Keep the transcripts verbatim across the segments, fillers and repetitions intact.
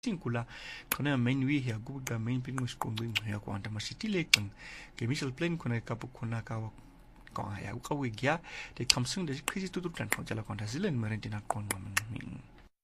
Sinkula kona main wi ya gu ga main pin mus kong bing ya ko anta masiti lekang ke misal plan kona ka pu kona ka ka ya ka wi gya de kamsung de krisi tu tu plan ko jala konta zilen marentina kon ming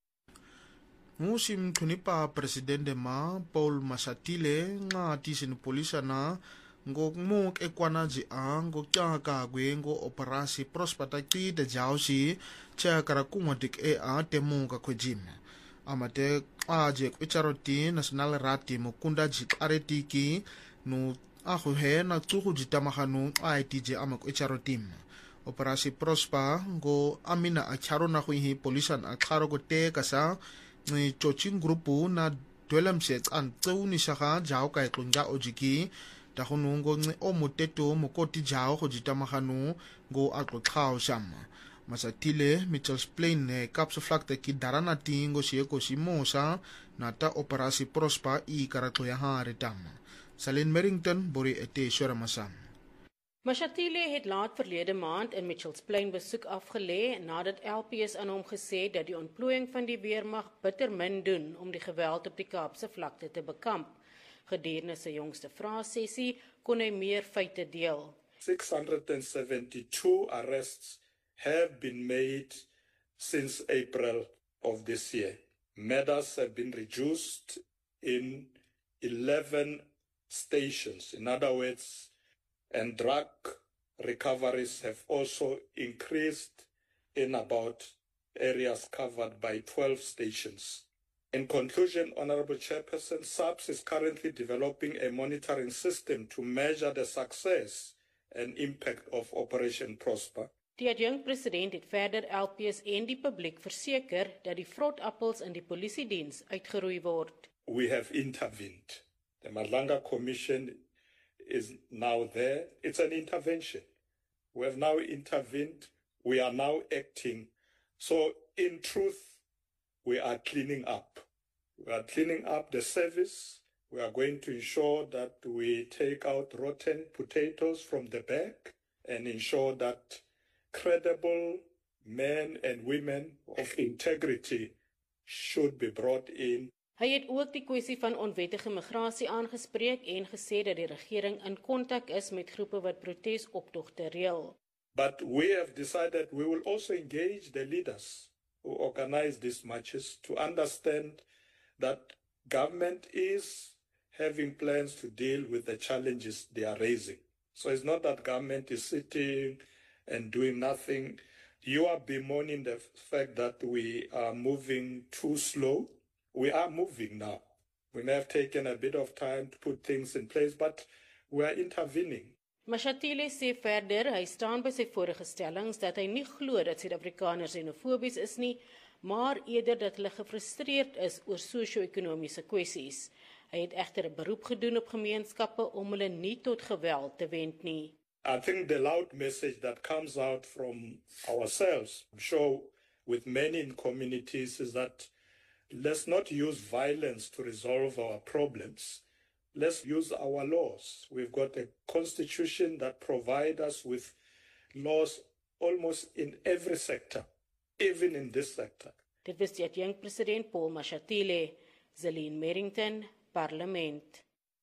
Musim tunipa presidente ma Paul Mashatile nga tisin polisa na ngo mo ke kwana ji ang ngo kya ka gwe ngo operasi prospata ti de jausi cha kara kumatik e a temu ka kujim amate aje kwicharoti national rati mukunda ji aretiki no aho he na tsuhu ji tamahanu aitije amak kwicharoti operasi prospa ngo amina acharo na hui polisan acharo go te kasa ni chochin grupu na dwelam set an tsuni shaka jao kai kunja ojiki ta hunu ngo ngi omuteto mukoti jao go jitamahanu ngo aklo khao sham Masatile Mitchell's Plain ne kapse vlakte ki darana tingo sieko simosa na ta operasi prospa i karato ya hare tam Salin Merrington bori ete shora masam Mashatile het laat verlede maand in Mitchells Plain besoek afgelê nadat L P S aan hom gesê dat die ontplooiing van die weermag bitter min doen om die geweld op die Kaapse vlakte te bekamp. Gedurende sy jongste vraesessie kon hy meer feite deel. six hundred seventy-two arrests have been made since April of this year. Murders have been reduced in eleven stations. In other words, and drug recoveries have also increased in about areas covered by twelve stations. In conclusion, Honorable Chairperson, SAPS is currently developing a monitoring system to measure the success and impact of Operation Prosper. Die adjunkt-president het verder L P S en die publiek verseker dat die vrotappels in die polisiediens uitgeroei word. We have intervened. The Madlanga Commission is now there. It's an intervention. We have now intervened. We are now acting. So in truth, we are cleaning up. We are cleaning up the service. We are going to ensure that we take out rotten potatoes from the bag and ensure that credible men and women of integrity should be brought in. Hy het ook die kwessie van onwettige migrasie aangespreek en gesê dat die regering in kontak is met groepe wat protesoptogte reël. But we have decided we will also engage the leaders who organize these marches to understand that government is having plans to deal with the challenges they are raising. So it's not that government is sitting and doing nothing. You are bemoaning the fact that we are moving too slow. We are moving now. We may have taken a bit of time to put things in place, but we are intervening. Mashatile sê verder, hy staan by sy vorige stellings dat hy nie glo dat Suid-Afrikaners xenofobies is nie, maar eerder dat hulle gefrustreerd is oor sosio-ekonomiese kwessies. Hy het egter 'n beroep gedoen op gemeenskappe om hulle nie tot geweld te wend nie. I think the loud message that comes out from ourselves, I'm sure with many in communities, is that let's not use violence to resolve our problems. Let's use our laws. We've got a constitution that provides us with laws almost in every sector, even in this sector. Dit was die adjunkt-president Paul Mashatile, Zelene Merrington, Parlement.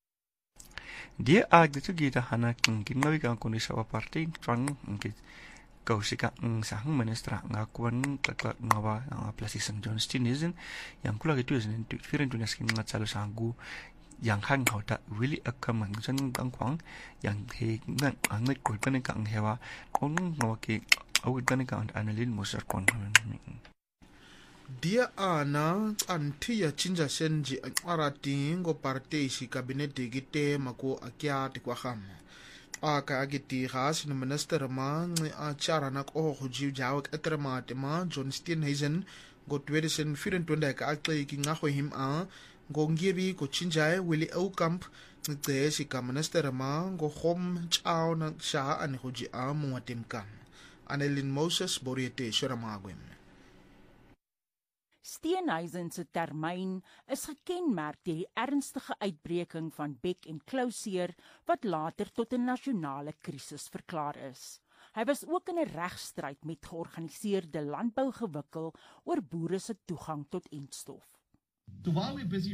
Dia ag de tugita hana king ngawi ka kuno sa party trang ngit kausika ng sahang ministra nga kuan kakla ngawa ang plasi Saint Johnston isin yang kula gitu isin tu firen tu naskin nga salo sangu yang hang hota really akam ang san ang kwang yang he ngan ang ngai koi pan ka ang hewa kon ngawa ke awit pan ka analin mosar kon Dia ana antia chinja senji arati ngo parte si kabinete gite mako akia te kwa kham aka agiti khas ni minister ma a charana ko hoji jaw etrema te ma John Steenhuisen go twenty twenty-four ka akle ki nga ho him a go ngibi ko chinja wili au camp nge si ka minister ma go khom chaw na sha an hoji a mo temkan Annelien Moses boriete shoramagwem Steenhuisen se termyn is gekenmerk deur die ernstige uitbreking van bek- en klauseer wat later tot 'n nasionale krisis verklaar is. Hy was ook in 'n regstryd met georganiseerde landbou gewikkel oor boere se toegang tot entstof. So while we're busy